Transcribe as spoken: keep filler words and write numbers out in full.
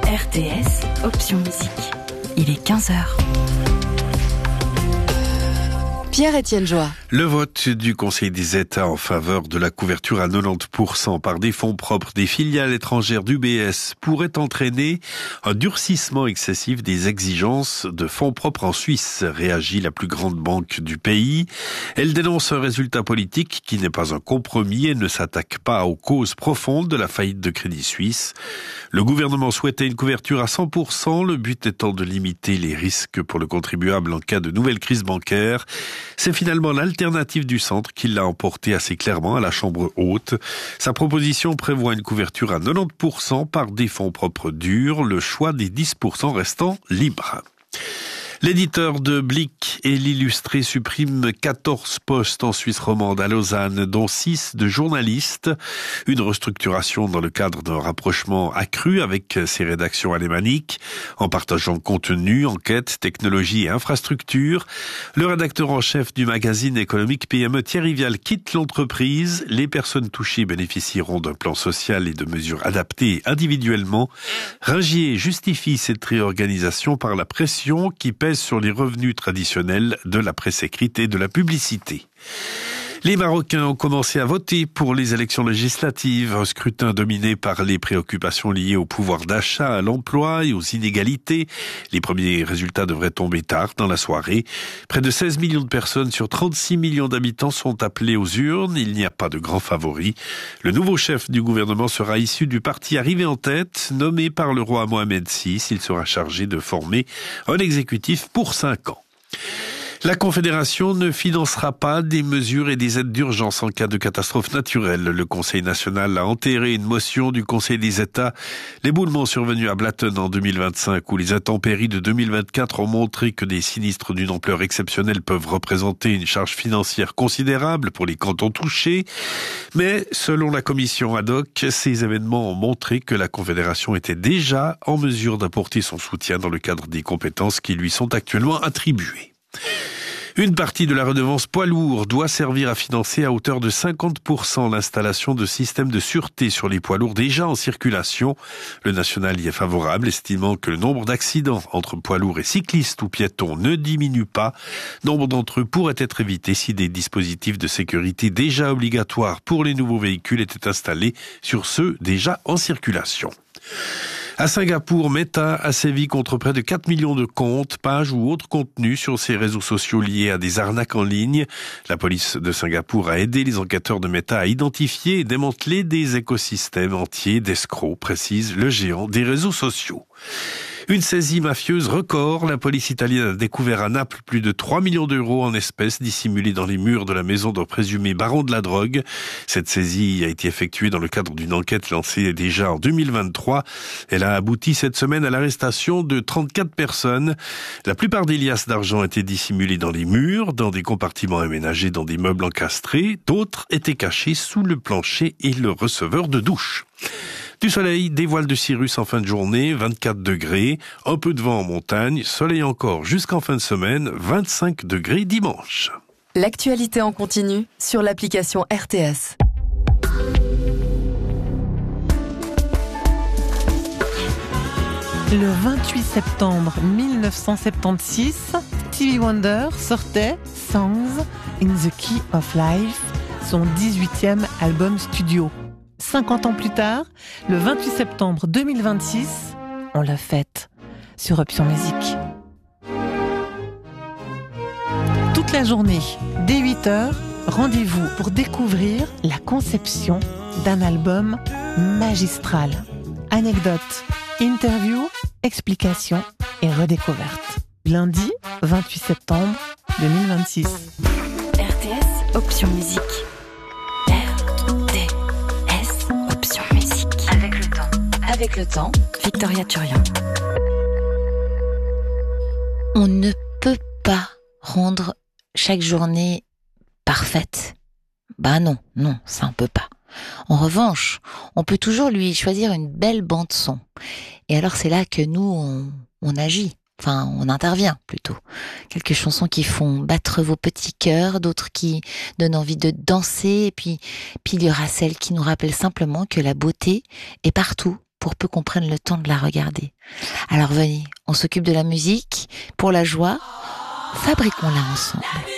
R T S, option musique. Il est quinze heures. Pierre-Étienne Joie. Le vote du Conseil des États en faveur de la couverture à quatre-vingt-dix pour cent par des fonds propres des filiales étrangères d'U B S pourrait entraîner un durcissement excessif des exigences de fonds propres en Suisse, réagit la plus grande banque du pays. Elle dénonce un résultat politique qui n'est pas un compromis et ne s'attaque pas aux causes profondes de la faillite de Crédit Suisse. Le gouvernement souhaitait une couverture à cent pour cent, le but étant de limiter les risques pour le contribuable en cas de nouvelle crise bancaire. C'est finalement l'alternative du centre qui l'a emporté assez clairement à la Chambre haute. Sa proposition prévoit une couverture à quatre-vingt-dix pour cent par des fonds propres durs, le choix des dix pour cent restants libre. L'éditeur de Blick et l'Illustré supprime quatorze postes en Suisse romande à Lausanne, dont six de journalistes. Une restructuration dans le cadre d'un rapprochement accru avec ses rédactions alémaniques, en partageant contenu, enquête, technologie et infrastructure. Le rédacteur en chef du magazine économique P M E, Thierry Vial, quitte l'entreprise. Les personnes touchées bénéficieront d'un plan social et de mesures adaptées individuellement. Ringier justifie cette réorganisation par la pression qui pèse sur les revenus traditionnels de la presse écrite et de la publicité. Les Marocains ont commencé à voter pour les élections législatives, un scrutin dominé par les préoccupations liées au pouvoir d'achat, à l'emploi et aux inégalités. Les premiers résultats devraient tomber tard dans la soirée. Près de seize millions de personnes sur trente-six millions d'habitants sont appelés aux urnes. Il n'y a pas de grand favori. Le nouveau chef du gouvernement sera issu du parti arrivé en tête, nommé par le roi Mohamed six. Il sera chargé de former un exécutif pour cinq ans. La Confédération ne financera pas des mesures et des aides d'urgence en cas de catastrophe naturelle. Le Conseil national a enterré une motion du Conseil des États. L'éboulement survenu à Blatten en deux mille vingt-cinq ou les intempéries de deux mille vingt-quatre ont montré que des sinistres d'une ampleur exceptionnelle peuvent représenter une charge financière considérable pour les cantons touchés. Mais selon la commission ad hoc, ces événements ont montré que la Confédération était déjà en mesure d'apporter son soutien dans le cadre des compétences qui lui sont actuellement attribuées. Une partie de la redevance poids lourd doit servir à financer à hauteur de cinquante pour cent l'installation de systèmes de sûreté sur les poids lourds déjà en circulation. Le national y est favorable, estimant que le nombre d'accidents entre poids lourds et cyclistes ou piétons ne diminue pas. Nombre d'entre eux pourraient être évités si des dispositifs de sécurité déjà obligatoires pour les nouveaux véhicules étaient installés sur ceux déjà en circulation. À Singapour, Meta a sévi contre près de quatre millions de comptes, pages ou autres contenus sur ses réseaux sociaux liés à des arnaques en ligne. La police de Singapour a aidé les enquêteurs de Meta à identifier et démanteler des écosystèmes entiers d'escrocs, précise le géant des réseaux sociaux. Une saisie mafieuse record. La police italienne a découvert à Naples plus de trois millions d'euros en espèces dissimulés dans les murs de la maison d'un présumé baron de la drogue. Cette saisie a été effectuée dans le cadre d'une enquête lancée déjà en deux mille vingt-trois. Elle a abouti cette semaine à l'arrestation de trente-quatre personnes. La plupart des liasses d'argent étaient dissimulées dans les murs, dans des compartiments aménagés dans des meubles encastrés. D'autres étaient cachés sous le plancher et le receveur de douche. Du soleil, des voiles de cirrus en fin de journée, vingt-quatre degrés, un peu de vent en montagne, soleil encore jusqu'en fin de semaine, vingt-cinq degrés dimanche. L'actualité en continu sur l'application R T S. Le vingt-huit septembre mille neuf cent soixante-seize, Stevie Wonder sortait Songs in the Key of Life, son dix-huitième album studio. cinquante ans plus tard, le vingt-huit septembre deux mille vingt-six, on l'a fête sur Option Musique. Toute la journée, dès huit heures, rendez-vous pour découvrir la conception d'un album magistral. Anecdotes, interviews, explications et redécouvertes. Lundi, vingt-huit septembre deux mille vingt-six. R T S, option musique. Avec le temps, Victoria Turian. On ne peut pas rendre chaque journée parfaite. Bah non, non, ça on peut pas. En revanche, on peut toujours lui choisir une belle bande son. Et alors c'est là que nous, on, on agit. Enfin, on intervient plutôt. Quelques chansons qui font battre vos petits cœurs, d'autres qui donnent envie de danser, et puis, puis il y aura celles qui nous rappellent simplement que la beauté est partout, pour peu qu'on prenne le temps de la regarder. Alors venez, on s'occupe de la musique, pour la joie, fabriquons-la ensemble.